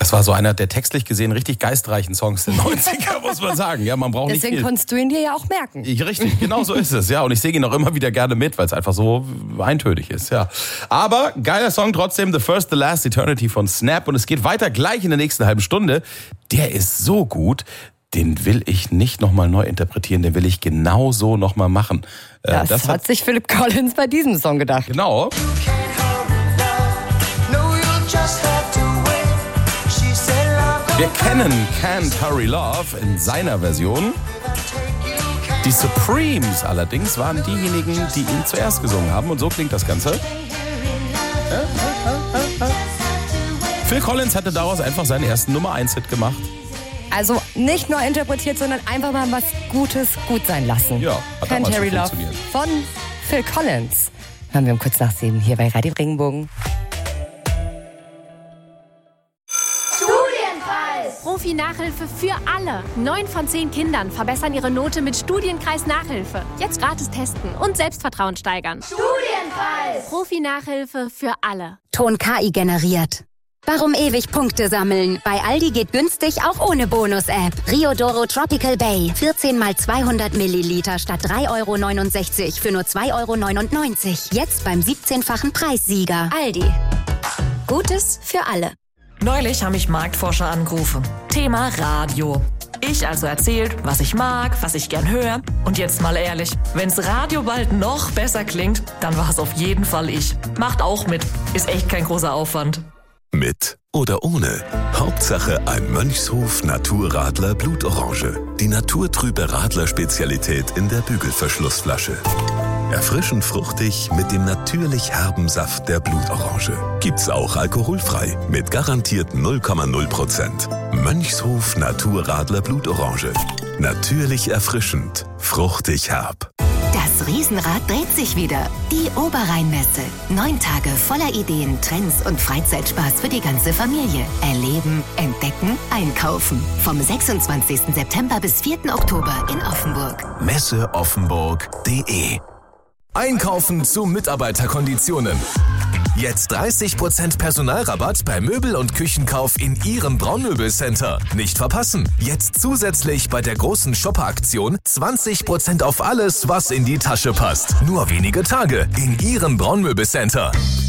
Das war so einer der textlich gesehen richtig geistreichen Songs der 90er, muss man sagen. Ja, man braucht nicht viel. Deswegen konntest du ihn dir ja auch merken. Richtig, genau so ist es. Ja, und ich singe ihn auch immer wieder gerne mit, weil es einfach so eintönig ist. Ja. Aber geiler Song trotzdem, The First, The Last, Eternity von Snap. Und es geht weiter gleich in der nächsten halben Stunde. Der ist so gut, den will ich nicht nochmal neu interpretieren, den will ich genau so nochmal machen. Das hat sich Phil Collins bei diesem Song gedacht. Genau. Wir kennen Can't Hurry Love in seiner Version. Die Supremes allerdings waren diejenigen, die ihn zuerst gesungen haben. Und so klingt das Ganze. Phil Collins hatte daraus einfach seinen ersten Nummer-1-Hit gemacht. Also nicht nur interpretiert, sondern einfach mal was Gutes gut sein lassen. Ja, hat Can't damals Hurry so Love funktioniert. von Phil Collins. Hören wir um kurz nach 7 hier bei Radio Regenbogen. Profi-Nachhilfe für alle. 9 von 10 Kindern verbessern ihre Note mit Studienkreis Nachhilfe. Jetzt gratis testen und Selbstvertrauen steigern. Studienkreis! Profi-Nachhilfe für alle. Ton KI generiert. Warum ewig Punkte sammeln? Bei Aldi geht günstig auch ohne Bonus-App. Riodoro Tropical Bay. 14 mal 200 Milliliter statt 3,69 € für nur 2,99 €. Jetzt beim 17-fachen Preissieger. Aldi. Gutes für alle. Neulich haben mich Marktforscher angerufen. Thema Radio. Ich also erzählt, was ich mag, was ich gern höre. Und jetzt mal ehrlich, wenn's Radio bald noch besser klingt, dann war es auf jeden Fall ich. Macht auch mit. Ist echt kein großer Aufwand. Mit oder ohne. Hauptsache ein Mönchshof Naturradler Blutorange. Die naturtrübe Radler-Spezialität in der Bügelverschlussflasche. Erfrischend fruchtig mit dem natürlich herben Saft der Blutorange. Gibt's auch alkoholfrei mit garantiert 0,0%. Mönchshof Naturradler Blutorange. Natürlich erfrischend, fruchtig herb. Das Riesenrad dreht sich wieder. Die Oberrheinmesse. 9 Tage voller Ideen, Trends und Freizeitspaß für die ganze Familie. Erleben, entdecken, einkaufen. Vom 26. September bis 4. Oktober in Offenburg. Messeoffenburg.de. Einkaufen zu Mitarbeiterkonditionen. Jetzt 30% Personalrabatt bei Möbel- und Küchenkauf in Ihrem Braunmöbelcenter. Nicht verpassen. Jetzt zusätzlich bei der großen Shopper-Aktion 20% auf alles, was in die Tasche passt. Nur wenige Tage in Ihrem Braunmöbelcenter.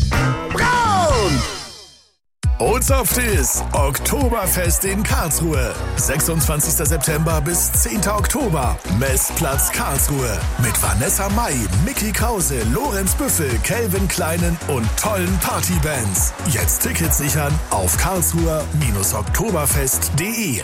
Braun! Ozoftis, Oktoberfest in Karlsruhe. 26. September bis 10. Oktober. Messplatz Karlsruhe. Mit Vanessa Mai, Mickey Krause, Lorenz Büffel, Calvin Kleinen und tollen Partybands. Jetzt Tickets sichern auf karlsruher-oktoberfest.de.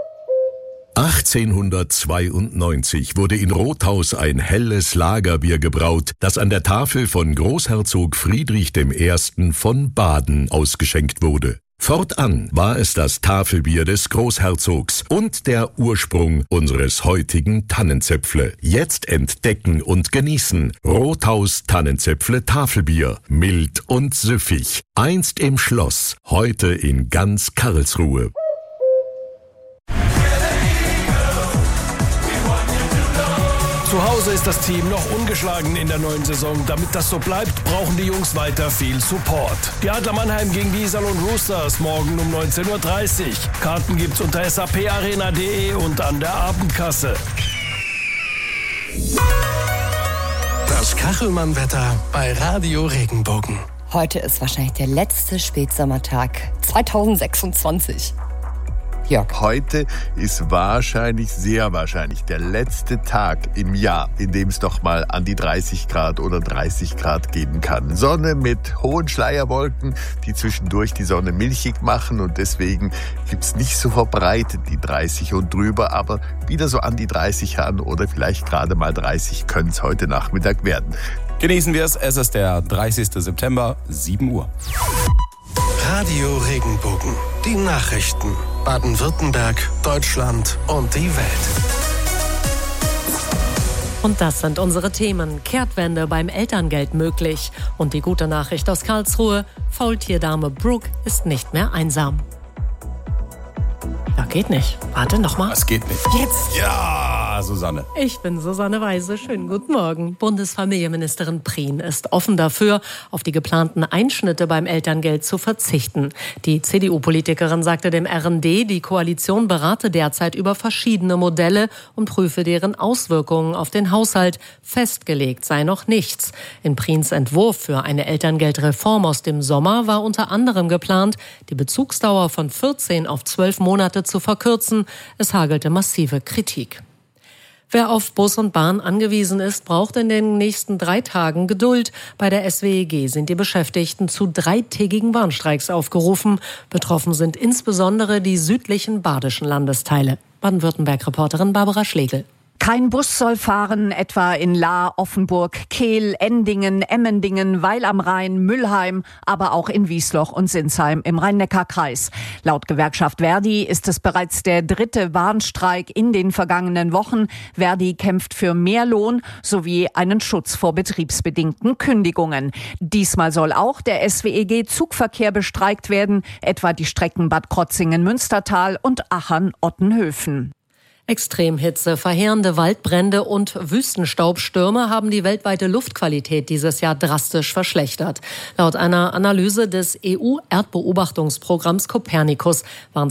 1892 wurde in Rothaus ein helles Lagerbier gebraut, das an der Tafel von Großherzog Friedrich I. von Baden ausgeschenkt wurde. Fortan war es das Tafelbier des Großherzogs und der Ursprung unseres heutigen Tannenzäpfle. Jetzt entdecken und genießen Rothaus Tannenzäpfle Tafelbier. Mild und süffig. Einst im Schloss, heute in ganz Karlsruhe. Zu Hause ist das Team noch ungeschlagen in der neuen Saison. Damit das so bleibt, brauchen die Jungs weiter viel Support. Die Adler Mannheim gegen die Iserlohn Roosters morgen um 19:30 Uhr. Karten gibt's unter saparena.de und an der Abendkasse. Das Kachelmann-Wetter bei Radio Regenbogen. Heute ist wahrscheinlich der letzte Spätsommertag 2026. Jörg. Heute ist sehr wahrscheinlich der letzte Tag im Jahr, in dem es doch mal an die 30 Grad oder 30 Grad geben kann. Sonne mit hohen Schleierwolken, die zwischendurch die Sonne milchig machen und deswegen gibt's nicht so verbreitet die 30 und drüber, aber wieder so an die 30 ran oder vielleicht gerade mal 30 können es heute Nachmittag werden. Genießen wir es. Es ist der 30. September, 7 Uhr. Radio Regenbogen. Die Nachrichten. Baden-Württemberg, Deutschland und die Welt. Und das sind unsere Themen. Kehrtwende beim Elterngeld möglich. Und die gute Nachricht aus Karlsruhe. Faultierdame Brooke ist nicht mehr einsam. Ja, geht nicht. Warte, nochmal. Das geht nicht. Jetzt. Ja, Susanne. Ich bin Susanne Weise. Schönen guten Morgen. Bundesfamilienministerin Prien ist offen dafür, auf die geplanten Einschnitte beim Elterngeld zu verzichten. Die CDU-Politikerin sagte dem RND, die Koalition berate derzeit über verschiedene Modelle und prüfe deren Auswirkungen auf den Haushalt. Festgelegt sei noch nichts. In Priens Entwurf für eine Elterngeldreform aus dem Sommer war unter anderem geplant, die Bezugsdauer von 14 auf 12 Monate zu verkürzen. Es hagelte massive Kritik. Wer auf Bus und Bahn angewiesen ist, braucht in den nächsten 3 Tagen Geduld. Bei der SWEG sind die Beschäftigten zu 3-tägigen Warnstreiks aufgerufen. Betroffen sind insbesondere die südlichen badischen Landesteile. Baden-Württemberg-Reporterin Barbara Schlegel. Kein Bus soll fahren, etwa in Lahr, Offenburg, Kehl, Endingen, Emmendingen, Weil am Rhein, Müllheim, aber auch in Wiesloch und Sinsheim im Rhein-Neckar-Kreis. Laut Gewerkschaft Verdi ist es bereits der 3. Warnstreik in den vergangenen Wochen. Verdi kämpft für mehr Lohn sowie einen Schutz vor betriebsbedingten Kündigungen. Diesmal soll auch der SWEG-Zugverkehr bestreikt werden, etwa die Strecken Bad Krotzingen-Münstertal und Achern-Ottenhöfen. Extremhitze, verheerende Waldbrände und Wüstenstaubstürme haben die weltweite Luftqualität dieses Jahr drastisch verschlechtert. Laut einer Analyse des EU-Erdbeobachtungsprogramms Copernicus waren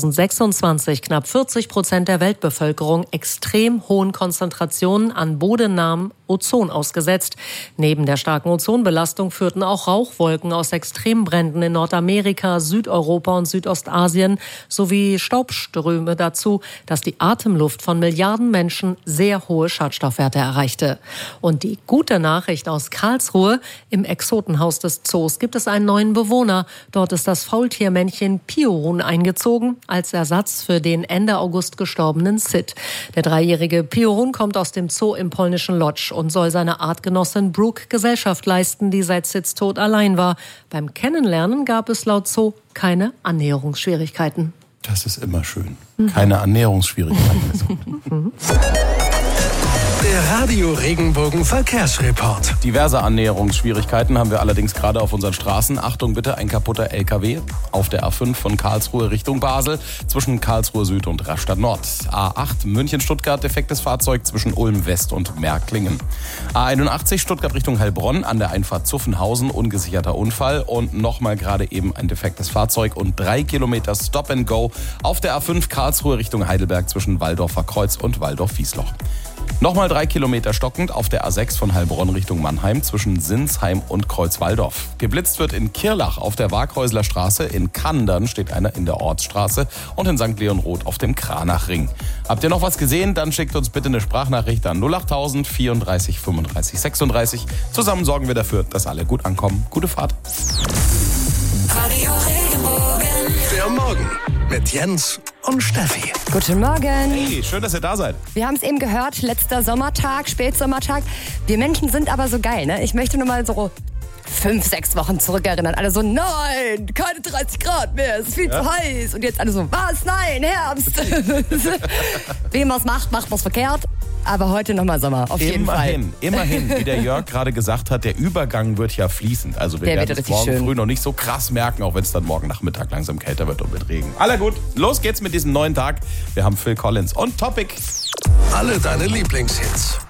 2026 knapp 40% der Weltbevölkerung extrem hohen Konzentrationen an bodennahem Ozon ausgesetzt. Neben der starken Ozonbelastung führten auch Rauchwolken aus Extrembränden in Nordamerika, Südeuropa und Südostasien sowie Staubströme dazu, dass die Atemluft von Milliarden Menschen sehr hohe Schadstoffwerte erreichte. Und die gute Nachricht aus Karlsruhe: Im Exotenhaus des Zoos gibt es einen neuen Bewohner. Dort ist das Faultiermännchen Piorun eingezogen, als Ersatz für den Ende August gestorbenen Sid. Der 3-jährige Piorun kommt aus dem Zoo im polnischen Lodz und soll seiner Artgenossin Brooke Gesellschaft leisten, die seit Sids Tod allein war. Beim Kennenlernen gab es laut Zoo keine Annäherungsschwierigkeiten. Das ist immer schön. Keine Annäherungsschwierigkeiten. Der Radio Regenbogen Verkehrsreport. Diverse Annäherungsschwierigkeiten haben wir allerdings gerade auf unseren Straßen. Achtung bitte, ein kaputter LKW auf der A5 von Karlsruhe Richtung Basel zwischen Karlsruhe Süd und Rastatt Nord. A8 München-Stuttgart, defektes Fahrzeug zwischen Ulm West und Märklingen. A81 Stuttgart Richtung Heilbronn an der Einfahrt Zuffenhausen, ungesicherter Unfall und nochmal gerade eben ein defektes Fahrzeug und 3 Kilometer Stop and Go auf der A5 Karlsruhe Richtung Heidelberg zwischen Walldorfer Kreuz und Walldorf-Wiesloch. Nochmal 3 Kilometer stockend auf der A6 von Heilbronn Richtung Mannheim zwischen Sinsheim und Kreuzwalldorf. Geblitzt wird in Kirlach auf der Waghäusler Straße, in Kandern steht einer in der Ortsstraße und in St. Leonroth auf dem Kranachring. Habt ihr noch was gesehen? Dann schickt uns bitte eine Sprachnachricht an 08000 34 35 36. Zusammen sorgen wir dafür, dass alle gut ankommen. Gute Fahrt. Radio Regenbogen. Der Morgen mit Jens und Steffi. Guten Morgen. Hey, schön, dass ihr da seid. Wir haben es eben gehört, letzter Sommertag, Spätsommertag. Wir Menschen sind aber so geil, ne? Ich möchte nur mal so 5-6 Wochen zurückerinnern. Alle so, nein, keine 30 Grad mehr, es ist viel zu heiß. Und jetzt alle so, was, nein, Herbst. Wem was macht was verkehrt. Aber heute nochmal Sommer, auf jeden Fall. Immerhin, wie der Jörg gerade gesagt hat, der Übergang wird ja fließend. Also wir werden es morgen früh noch nicht so krass merken, auch wenn es dann morgen Nachmittag langsam kälter wird und mit Regen. Aller gut, los geht's mit diesem neuen Tag. Wir haben Phil Collins und Topic. Alle deine Lieblingshits.